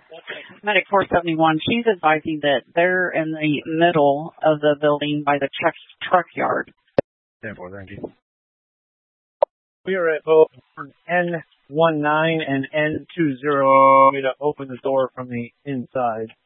Medic 471, she's advising that they're in the middle of the building by the truck yard. 10-4, thank you. We are at both N19 and N20 to open the door from the inside.